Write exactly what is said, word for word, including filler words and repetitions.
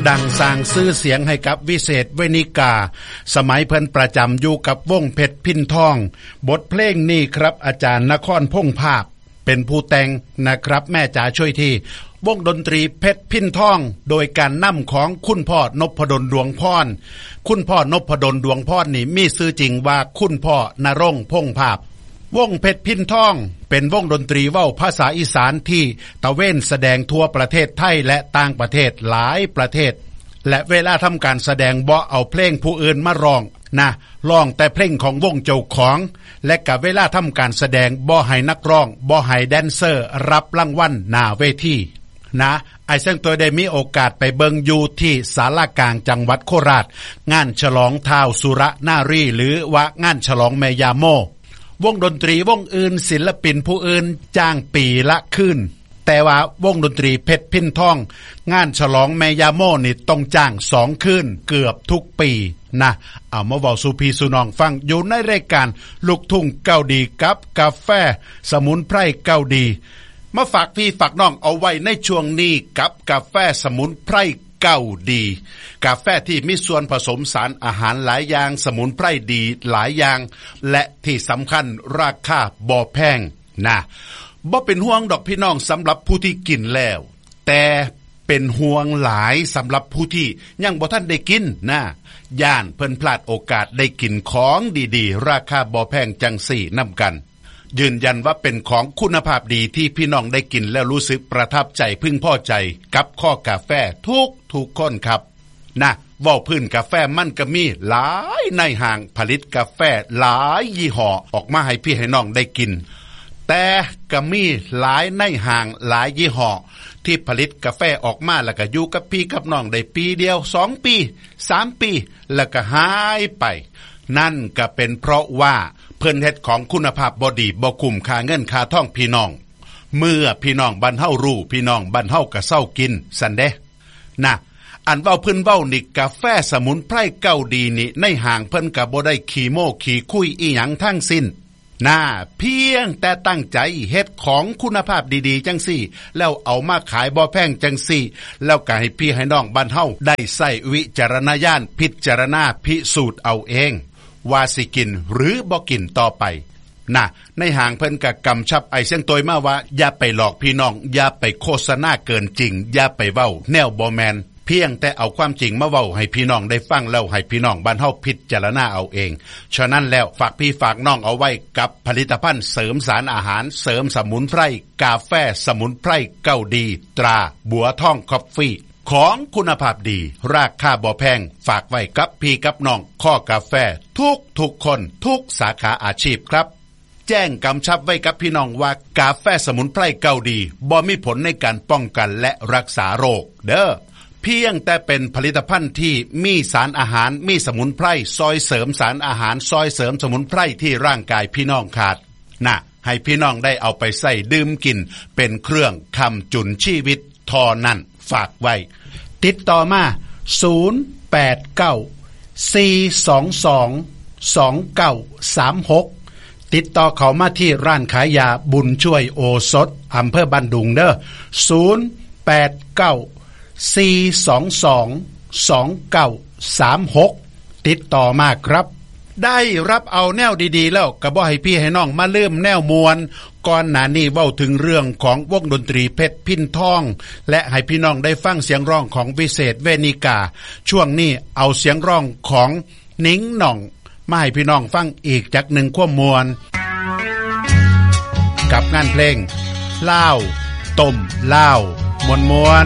ดังสร้างชื่อเสียงให้กับวิเศษเวนิกาสมัยเพิ่นประจำอยู่กับวงเพชรพินทองบทเพลงนี้ครับอาจารย์นครพงษ์ภาพเป็นผู้แต่งนะครับแม่จ๋าช่วยทีวงดนตรีเพชรพินทองโดยการนำของคุณพ่อนพดลดวงพรคุณพ่อนพดลดวงพรนี่มีชื่อจริงว่าคุณพ่อนรงค์พงษ์ภาพวงเพชรพินทองเป็นวงดนตรีเว้าภาษาอีสานที่ตะเว้นแสดงทั่วประเทศไทยและต่างประเทศหลายประเทศและเวลาทำการแสดงบ่เอาเพลงผู้อื่นมาร้องนะร้องแต่เพลงของวงเจ้าของและกับเวลาทำการแสดงบ่ให้นักร้องบ่ให้แดนเซอร์รับรางวัลหน้าเวทีนะไอ้เส้นตัวได้มีโอกาสไปเบิงอยู่ที่ศาลากลางจังหวัดโคราชงานฉลองท้าวสุรนารีหรือว่างานฉลองแม่ยาโมวงดนตรีวงอื่นศิลปินผู้อื่นจ้างปีละคืนแต่ว่าวงดนตรีเพชรพินทองงานฉลองแม่ยาโมนี่ต้องจ้างสองคืนเกือบทุกปีนะเอามาเว้าสู่พี่สู่น้องฟังอยู่ในรายการลูกทุ่งเก้าดีกับกาแฟสมุนไพรเก้าดีมาฝากพี่ฝากน้องเอาไว้ในช่วงนี้กับกาแฟสมุนไพรเก้าดีกาแฟที่มีส่วนผสมสารอาหารหลายอย่างสมุนไพรดีหลายอย่างและที่สำคัญราคาบ่แพงนะบ่เป็นห่วงดอกพี่น้องสำหรับผู้ที่กินแล้วแต่เป็นห่วงหลายสำหรับผู้ที่ยังบ่ทันได้กินนะย่านเพิ่นพลาดโอกาสได้กินของดีๆราคาบ่แพงจังสี่นำกันยืนยันว่าเป็นของคุณภาพดีที่พี่น้องได้กินแล้วรู้สึกประทับใจพึงพอใจกับข้อกาแฟทุกทุกคนครับนะเว้าพื้นกาแฟมันก็มีหลายในห้างผลิตกาแฟหลายยี่ห้อออกมาให้พี่ให้น้องได้กินแต่ก็มีหลายในห้างหลายยี่ห้อที่ผลิตกาแฟออกมาแล้วก็อยู่กับพี่กับน้องได้ปีเดียวสองปีสามปีแล้วก็หายไปนั่นก็เป็นเพราะว่าเพิ่นเฮ็ดของคุณภาพบ่ดีบ่คุ้มค่าเงินค่าทองพี่น้องเมื่อพี่น้องบ้านเฮารู้พี่น้องบ้านเฮาก็เซากินซั่นเด้นะอันเว้าเพิ่นเว้านี่กาแฟสมุนไพรเก้าดีนี่ในห้างเพิ่นก็บ่ได้ขี้โม้ขี้คุยอีหยังทั้งสิ้นน่าเพียงแต่ตั้งใจเฮ็ดของคุณภาพดีๆจังซี่แล้วเอามาขายบ่แพงจังซี่แล้วก็ให้พี่ให้น้องบ้านเฮาได้ใช้วิจารณญาณพิจารณาพิสูจน์เอาเองว่าสิกินหรือบ่กินต่อไปนะในห้างเพิ่นก็กำชับไอ้เสียงตยมาว่าอย่าไปหลอกพี่น้องอย่าไปโฆษณาเกินจริงอย่าไปเว้าแนวบ่แม่นเพียงแต่เอาความจริงมาเว้าให้พี่น้องได้ฟังแล้วให้พี่น้องบ้านเฮาพิจารณาเอาเองฉะนั้นแล้วฝากพี่ฝากน้องเอาไว้กับผลิตภัณฑ์เสริมสารอาหารเสริมสมุนไพรกาแฟสมุนไพรเก้าดีตราบัวทองคอฟฟี่ของคุณภาพดีราคาบ่แพงฝากไว้กับพี่กับน้องข้อกาแฟทุกทุกคนทุกสาขาอาชีพครับแจ้งกำชับไว้กับพี่น้องว่ากาแฟสมุนไพรเก้าดีบ่มีผลในการป้องกันและรักษาโรคเด้อเพียงแต่เป็นผลิตภัณฑ์ที่มีสารอาหารมีสมุนไพรซอยเสริมสารอาหารซอยเสริมสมุนไพรที่ร่างกายพี่น้องขาดนะให้พี่น้องได้เอาไปใส่ดื่มกินเป็นเครื่องค้ำจุนชีวิตทอนั่นฝากไว้ติดต่อมาศูนย์ แปด เก้า สี่ สอง สอง สอง เก้า สาม หกติดต่อเขามาที่ร้านขายยาบุญช่วยโอสถอำเภอบ้านดุงเด้อศูนย์ แปด เก้า สี่ สอง สอง สอง เก้า สาม หกติดต่อมาครับได้รับเอาแนวดีๆแล้วก็บ่ให้พี่ให้น้องมาลืมแนวมวลก่อนหน้านี้เว้าถึงเรื่องของวงดนตรีเพชรพินทองและให้พี่น้องได้ฟังเสียงร้องของวิเศษเวนิกาช่วงนี้เอาเสียงร้องของนิ้งหน่องมาให้พี่น้องฟังอีกจักหนึ่งความมวลกับงานเพลงลาวต้มลาวมวลมวล